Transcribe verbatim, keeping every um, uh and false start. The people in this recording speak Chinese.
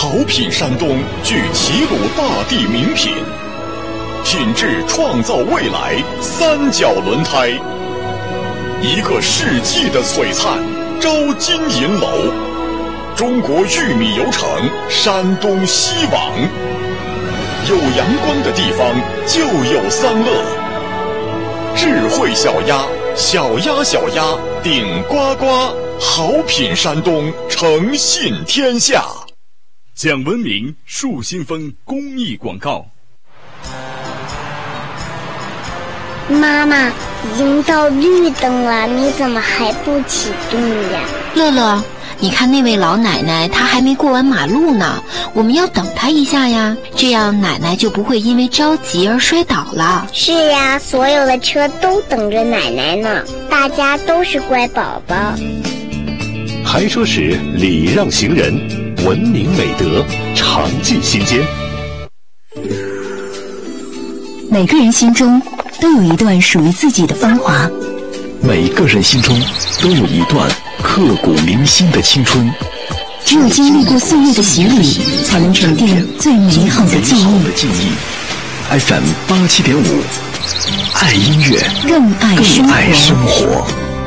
好品山东聚齐鲁大地名品，品质创造未来，三角轮胎，一个世纪的璀璨，招金银楼，中国玉米油城，山东西网。有阳光的地方就有三乐，智慧小鸭，小鸭小鸭顶呱呱，好品山东，诚信天下。 讲文明树新风公益广告。 妈妈，已经到绿灯了，你怎么还不启动呀？ 乐乐，你看那位老奶奶，她还没过完马路呢，我们要等她一下呀，这样奶奶就不会因为着急而摔倒了。 是呀，所有的车都等着奶奶呢，大家都是乖宝宝。 还说时礼让行人，文明美德常记心间。 每个人心中都有一段属于自己的芳华， 每个人心中都有一段刻骨铭心的青春。 只有经历过岁月的洗礼，才能沉淀最美好的记忆。 F M 八七点五，爱音乐， 更爱生活。 更爱生活。